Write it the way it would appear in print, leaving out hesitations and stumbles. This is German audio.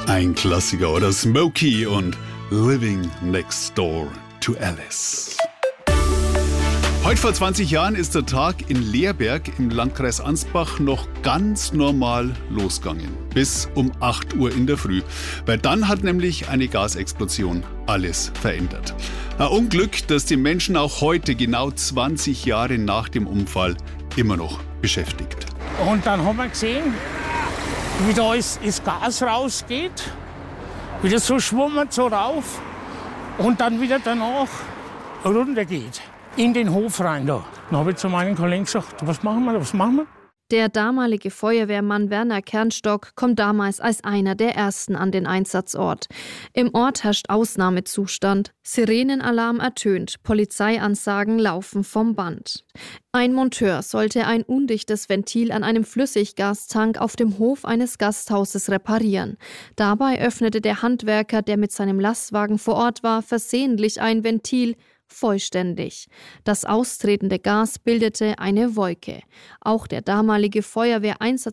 Ein Klassiker, oder? Smokey und Living Next Door to Alice. Heute vor 20 Jahren ist der Tag in Leerberg im Landkreis Ansbach noch ganz normal losgegangen. Bis um 8 Uhr in der Früh. Weil dann hat nämlich eine Gasexplosion alles verändert. Ein Unglück, das die Menschen auch heute, genau 20 Jahre nach dem Unfall, immer noch beschäftigt. Und dann haben wir gesehen, wie da das Gas rausgeht, wie das so schwummert, so rauf und dann wieder danach runtergeht. In den Hof rein da. Dann habe ich zu meinen Kollegen gesagt, was machen wir? Der damalige Feuerwehrmann Werner Kernstock kommt damals als einer der Ersten an den Einsatzort. Im Ort herrscht Ausnahmezustand. Sirenenalarm ertönt, Polizeiansagen laufen vom Band. Ein Monteur sollte ein undichtes Ventil an einem Flüssiggastank auf dem Hof eines Gasthauses reparieren. Dabei öffnete der Handwerker, der mit seinem Lastwagen vor Ort war, versehentlich ein Ventil, vollständig. Das austretende Gas bildete eine Wolke. Auch der damalige Feuerwehreinsatzleiter